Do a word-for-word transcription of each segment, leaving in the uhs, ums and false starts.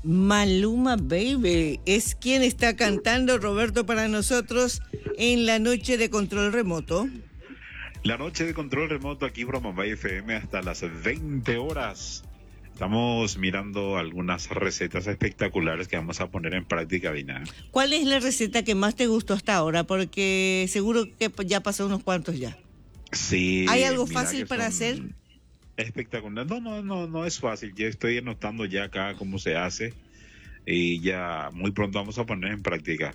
Maluma Baby es quien está cantando, Roberto, para nosotros en la noche de control remoto. La noche de control remoto aquí por Mumbai F M hasta las veinte horas. Estamos mirando algunas recetas espectaculares que vamos a poner en práctica, Dina. ¿Cuál es la receta que más te gustó hasta ahora? Porque seguro que ya pasó unos cuantos ya. Sí. ¿Hay algo fácil para hacer? Espectacular. No, no, no, no es fácil. Ya estoy anotando ya acá cómo se hace y ya muy pronto vamos a poner en práctica.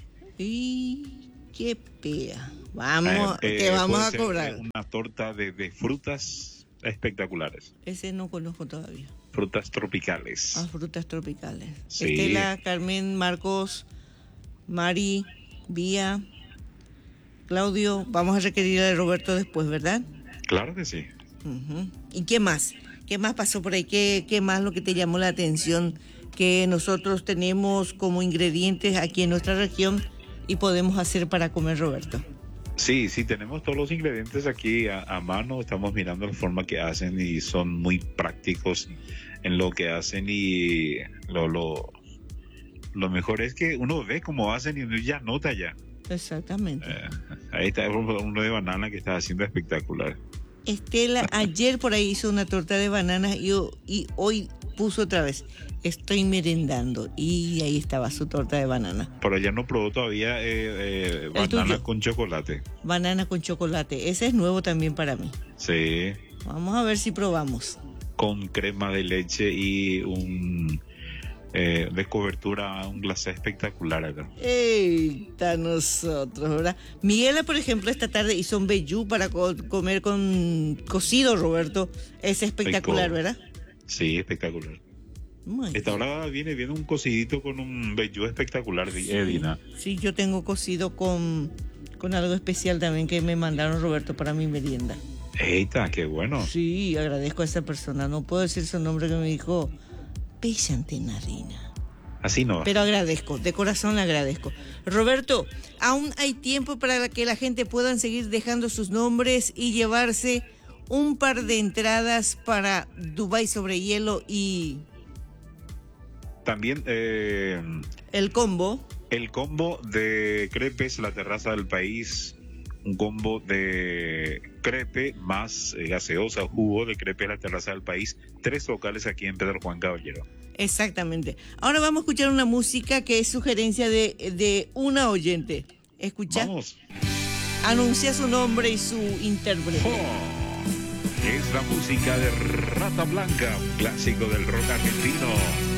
Y qué pea. Vamos, eh, que eh, vamos puede a ser cobrar. Una torta de, de frutas espectaculares. Ese no conozco todavía. Frutas tropicales. Ah, frutas tropicales. Sí. Estela, Carmen, Marcos, Mari, Vía, Claudio. Vamos a requerir a Roberto después, ¿verdad? Claro que sí. Uh-huh. ¿Y qué más? ¿Qué más pasó por ahí? ¿Qué, qué más lo que te llamó la atención que nosotros tenemos como ingredientes aquí en nuestra región y podemos hacer para comer, Roberto? Sí, sí, tenemos todos los ingredientes aquí a, a mano, estamos mirando la forma que hacen y son muy prácticos en lo que hacen y lo, lo, lo mejor es que uno ve cómo hacen y uno ya nota ya. Exactamente. Eh, ahí está uno de banana que está haciendo espectacular. Estela ayer por ahí hizo una torta de bananas y, y hoy puso otra vez, estoy merendando, y ahí estaba su torta de banana. Pero ya no probó todavía eh, eh, banana con chocolate. Banana con chocolate, ese es nuevo también para mí. Sí. Vamos a ver si probamos. Con crema de leche y un eh, de cobertura, un glacé espectacular acá. Eita, nosotros, ¿verdad? Miguela, por ejemplo, esta tarde hizo un vellú para co- comer con cocido, Roberto. Es espectacular, Rico. ¿verdad? Sí, espectacular. Muy Esta bien. hora viene viene un cocidito con un vellú espectacular, sí. Edina. Sí, yo tengo cocido con, con algo especial también que me mandaron, Roberto, para mi merienda. Eita, qué bueno. Sí, agradezco a esa persona. No puedo decir su nombre, que me dijo Narina. Así no. Pero agradezco, de corazón le agradezco. Roberto, aún hay tiempo para que la gente puedan seguir dejando sus nombres y llevarse un par de entradas para Dubái sobre hielo y También eh, el combo. el combo de crepes, la terraza del país, un combo de crepe más eh, gaseosa, jugo de crepe, la terraza del país, tres locales aquí en Pedro Juan Caballero. Exactamente. Ahora vamos a escuchar una música que es sugerencia de, de una oyente. Escucha. Vamos. Anuncia su nombre y su intérprete. Oh, es la música de Rata Blanca, un clásico del rock argentino.